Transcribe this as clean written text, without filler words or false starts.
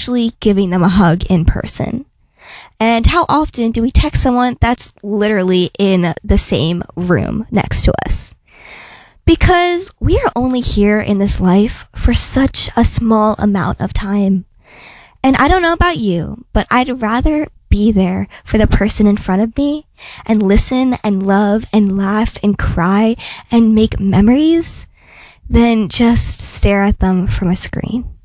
actually giving them a hug in person? And how often do we text someone that's literally in the same room next to us? Because we are only here in this life for such a small amount of time. And I don't know about you, but I'd rather be there for the person in front of me and listen and love and laugh and cry and make memories than just stare at them from a screen.